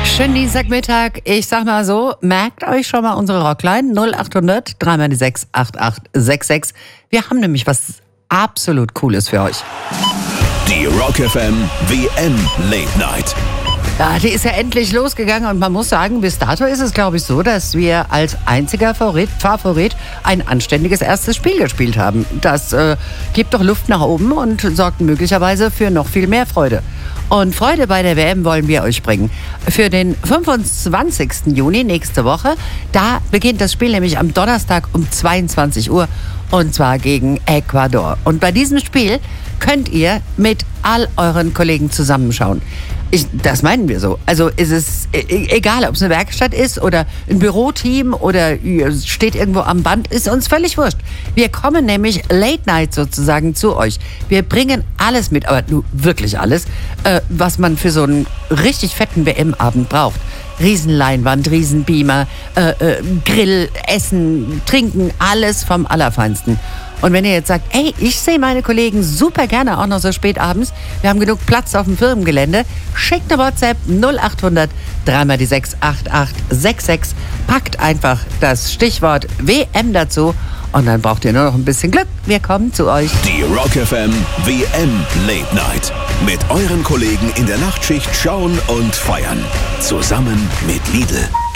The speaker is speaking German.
Schönen Dienstagmittag. Ich sag mal so, merkt euch schon mal unsere Rockline 0800 3 6 8866. Wir haben nämlich was absolut Cooles für euch. Die Rock FM WM Late Night. Ja, die ist ja endlich losgegangen und man muss sagen, bis dato ist es, glaube ich, so, dass wir als einziger Favorit ein anständiges erstes Spiel gespielt haben. Das gibt doch Luft nach oben und sorgt möglicherweise für noch viel mehr Freude. Und Freude bei der WM wollen wir euch bringen. Für den 25. Juni, nächste Woche, da beginnt das Spiel nämlich am Donnerstag um 22 Uhr und zwar gegen Ecuador. Und bei diesem Spiel könnt ihr mit all euren Kollegen zusammenschauen. Das meinen wir so. Also ist es egal, ob es eine Werkstatt ist oder ein Büroteam oder ihr steht irgendwo am Band, ist uns völlig wurscht. Wir kommen nämlich Late Night sozusagen zu euch. Wir bringen alles mit, aber nur wirklich alles, was man für so einen richtig fetten WM-Abend braucht. Riesenleinwand, Riesenbeamer, Grill, Essen, Trinken, alles vom Allerfeinsten. Und wenn ihr jetzt sagt, ey, ich sehe meine Kollegen super gerne auch noch so spät abends, wir haben genug Platz auf dem Firmengelände, schickt eine WhatsApp 0800 3 6 8866, packt einfach das Stichwort WM dazu und dann braucht ihr nur noch ein bisschen Glück. Wir kommen zu euch. Die Rock FM WM Late Night. Mit euren Kollegen in der Nachtschicht schauen und feiern. Zusammen mit Lidl.